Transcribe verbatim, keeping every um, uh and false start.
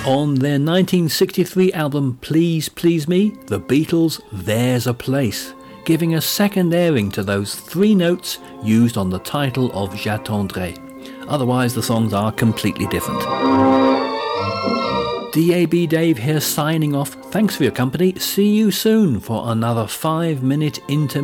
On their nineteen sixty-three album Please Please Me, the Beatles' There's a Place, giving a second airing to those three notes used on the title of J'attendrai. Otherwise, the songs are completely different. D A B Dave here signing off. Thanks for your company. See you soon for another five minute intermission.